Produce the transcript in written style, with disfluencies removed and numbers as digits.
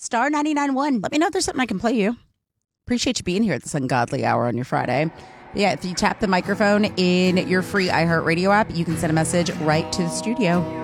star 99.1. Let me know if there's something I can play you. Appreciate you being here at this ungodly hour on your Friday. Yeah, if you tap the microphone in your free iHeartRadio app, you can send a message right to the studio.